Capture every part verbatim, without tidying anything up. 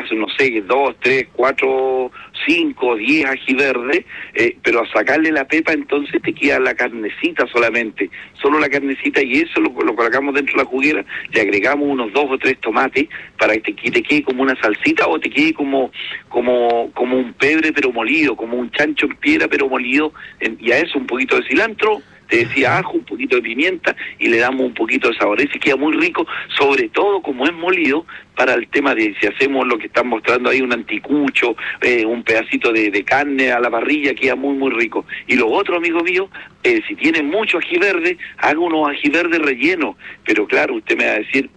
hacer, no sé, dos, tres, cuatro, cinco, diez ají verde, eh, pero a sacarle la pepa entonces te queda la carnecita solamente, solo la carnecita, y eso lo, lo colocamos dentro de la juguera, le agregamos unos dos o tres tomates para que te, que te quede como una salsita o te quede como como como un pebre pero molido, como un chancho en piedra pero molido, en, y a eso un poquito de cilantro, te decía ajo, un poquito de pimienta y le damos un poquito de sabor. Ese queda muy rico, sobre todo como es molido, para el tema de si hacemos lo que están mostrando ahí, un anticucho, eh, un pedacito de, de carne a la parrilla, queda muy muy rico. Y lo otro, amigo mío, eh, si tiene mucho ají verde, haga unos ají verde rellenos, pero claro, usted me va a decir,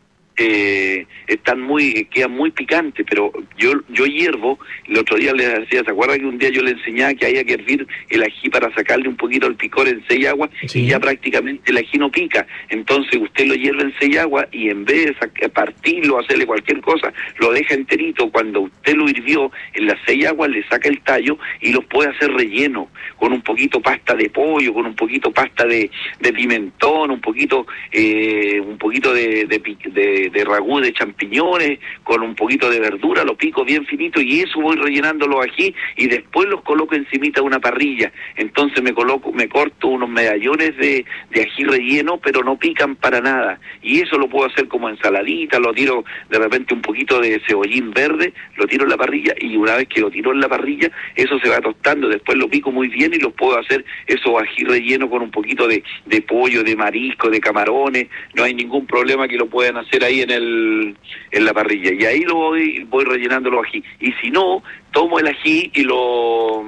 Eh, están muy, quedan muy picantes, pero yo yo hiervo, el otro día les decía, ¿se acuerda que un día yo le enseñaba que había que hervir el ají para sacarle un poquito el picor en seis agua? Sí. Y ya prácticamente el ají no pica, entonces usted lo hierve en seis agua y en vez de partirlo, hacerle cualquier cosa, lo deja enterito. Cuando usted lo hirvió en las seis aguas, le saca el tallo y los puede hacer relleno, con un poquito pasta de pollo, con un poquito pasta de, de pimentón, un poquito eh, un poquito de, de, de de ragú de champiñones, con un poquito de verdura, lo pico bien finito y eso voy rellenando los ají y después los coloco encimita de una parrilla. Entonces me coloco, me corto unos medallones de, de ají relleno, pero no pican para nada. Y eso lo puedo hacer como ensaladita, lo tiro de repente un poquito de cebollín verde, lo tiro en la parrilla y una vez que lo tiro en la parrilla, eso se va tostando, después lo pico muy bien y los puedo hacer esos ají relleno con un poquito de, de pollo, de marisco, de camarones, no hay ningún problema que lo puedan hacer ahí en el en la parrilla, y ahí lo voy voy rellenando los ají. Y si no, tomo el ají y lo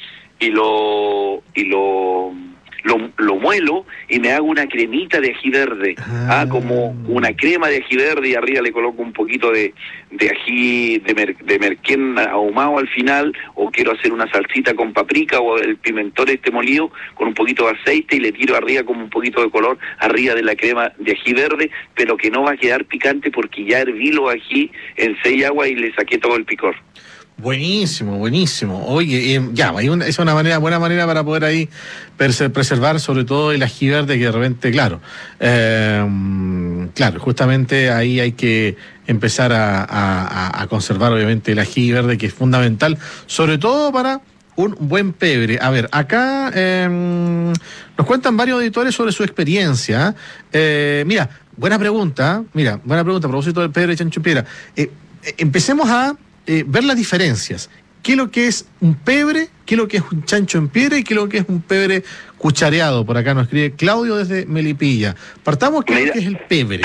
y lo y lo lo, lo muelo y me hago una cremita de ají verde, ah. ah, como una crema de ají verde, y arriba le coloco un poquito de, de ají de, mer, de merquén ahumado al final, o quiero hacer una salsita con paprika o el pimentón este molido con un poquito de aceite y le tiro arriba como un poquito de color arriba de la crema de ají verde, pero que no va a quedar picante porque ya herví los ají en seis aguas y le saqué todo el picor. Buenísimo, buenísimo. Oye, eh, ya, hay una, es una manera, buena manera para poder ahí preservar sobre todo el ají verde, que de repente, claro, eh, claro, justamente ahí hay que empezar a, a, a conservar obviamente el ají verde, que es fundamental, sobre todo para un buen pebre. A ver, acá eh, nos cuentan varios auditores sobre su experiencia. Eh, mira, buena pregunta, mira, buena pregunta a propósito del pebre de chancho en piedra. Eh, eh, empecemos a Eh, ver las diferencias. ¿Qué es lo que es un pebre? ¿Qué es lo que es un chancho en piedra? ¿Y qué es lo que es un pebre cuchareado? Por acá nos escribe Claudio desde Melipilla. Partamos, ¿qué es lo que es el pebre?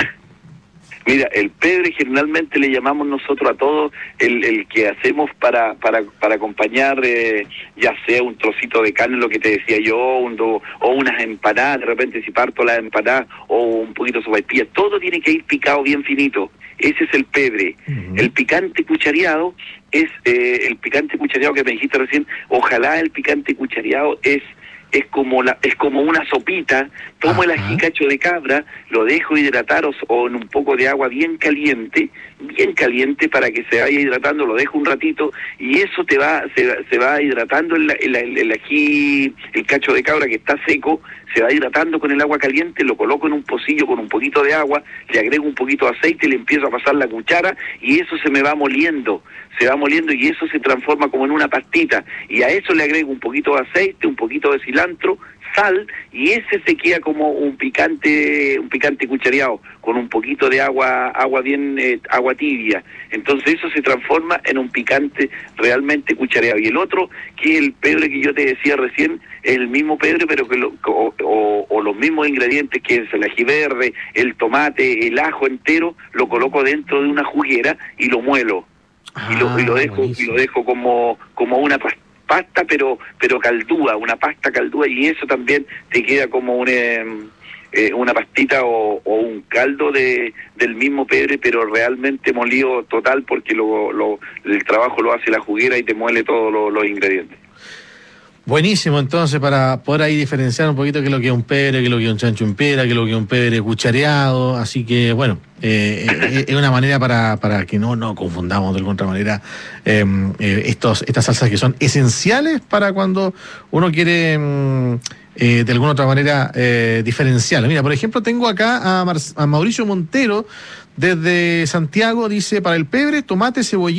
Mira, el pebre generalmente le llamamos nosotros a todo el, el que hacemos para para para acompañar, eh, ya sea un trocito de carne, lo que te decía yo, un, do, o unas empanadas, de repente si parto las empanadas, o un poquito de sopaipilla, todo tiene que ir picado bien finito. Ese es el pebre. Uh-huh. El picante cuchareado es, eh, el picante cuchareado que me dijiste recién, ojalá el picante cuchareado es es como la es como una sopita. Tomo Ajá. el ají cacho de cabra, lo dejo hidratar o, o en un poco de agua bien caliente, bien caliente para que se vaya hidratando, lo dejo un ratito y eso te va se, se va hidratando el, el, el, el ají, el cacho de cabra que está seco, se va hidratando con el agua caliente, lo coloco en un pocillo con un poquito de agua, le agrego un poquito de aceite, le empiezo a pasar la cuchara y eso se me va moliendo, se va moliendo y eso se transforma como en una pastita, y a eso le agrego un poquito de aceite, un poquito de cilantro, sal, y ese se queda como un picante, un picante cuchareado, con un poquito de agua, agua bien, eh, agua tibia. Entonces eso se transforma en un picante realmente cuchareado. Y el otro, que es el pebre que yo te decía recién, es el mismo pebre, pero que lo, o, o, o los mismos ingredientes, que es el ají verde, el tomate, el ajo entero, lo coloco dentro de una juguera y lo muelo. Ah, y, lo, y lo dejo, y lo dejo como, como una pasta. pasta pero pero caldúa, una pasta caldúa, y eso también te queda como un, eh, eh, una pastita o, o un caldo de del mismo pebre, pero realmente molido total, porque lo, lo el trabajo lo hace la juguera y te muele todos lo, los ingredientes. Buenísimo, entonces, para poder ahí diferenciar un poquito qué es lo que es un pebre, qué es lo que es un chancho en piedra, qué es lo que es un pebre cuchareado. Así que, bueno, eh, eh, es una manera para, para que no, no confundamos de alguna otra manera eh, eh, estos, estas salsas que son esenciales para cuando uno quiere eh, de alguna otra manera eh, diferenciarla. Mira, por ejemplo, tengo acá a, Mar- a Mauricio Montero desde Santiago, dice: para el pebre, tomate, cebollita,